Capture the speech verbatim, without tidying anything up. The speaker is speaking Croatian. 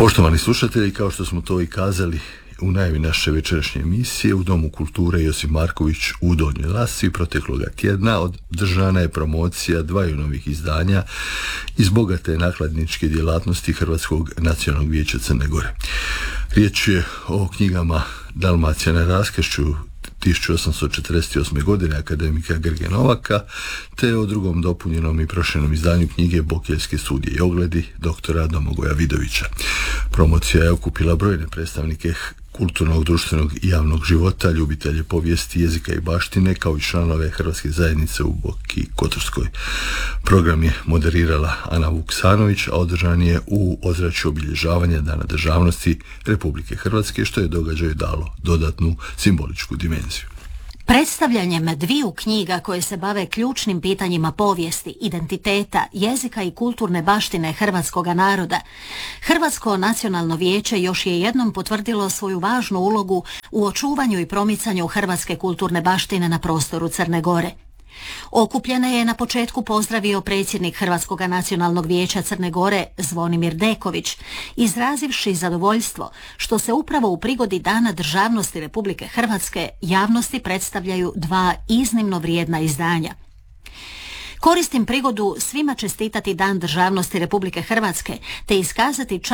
Poštovani slušatelji, kao što smo to i kazali u najavi naše večerašnje emisije, u Domu kulture Josip Marković u Donjoj Lasi protekloga tjedna održana je promocija dvaju novih izdanja iz bogate nakladničke djelatnosti Hrvatskog nacionalnog vijeća Crne Gore. Riječ je o knjigama Dalmacija na raskršću tisuću osamsto četrdeset osme. godine akademika Grge Novaka, te o drugom dopunjenom i proširenom izdanju knjige Bokeljske studije i ogledi doktora Domagoja Vidovića. Promocija je okupila brojne predstavnike kulturnog, društvenog i javnog života, ljubitelje povijesti, jezika i baštine, kao i članove Hrvatske zajednice u Boki Kotorskoj. Program je moderirala Ana Vuksanović, a održan je u ozračju obilježavanja Dana državnosti Republike Hrvatske, što je događaju dalo dodatnu simboličku dimenziju. Predstavljanjem dviju knjiga koje se bave ključnim pitanjima povijesti, identiteta, jezika i kulturne baštine hrvatskoga naroda, Hrvatsko nacionalno vijeće još je jednom potvrdilo svoju važnu ulogu u očuvanju i promicanju hrvatske kulturne baštine na prostoru Crne Gore. Okupljene je na početku pozdravio predsjednik Hrvatskog nacionalnog vijeća Crne Gore Zvonimir Deković, izrazivši zadovoljstvo što se upravo u prigodi Dana državnosti Republike Hrvatske javnosti predstavljaju dva iznimno vrijedna izdanja. Koristim prigodu svima čestitati Dan državnosti Republike Hrvatske te iskazati čast